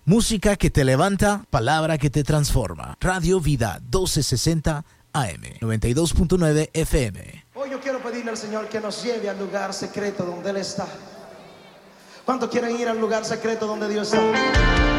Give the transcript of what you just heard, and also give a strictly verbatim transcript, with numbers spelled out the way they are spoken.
Música que te levanta, palabra que te transforma. Radio Vida doce sesenta A M, noventa y dos punto nueve F M. Hoy yo quiero pedirle al Señor que nos lleve al lugar secreto donde Él está. ¿Cuántos quieren ir al lugar secreto donde Dios está?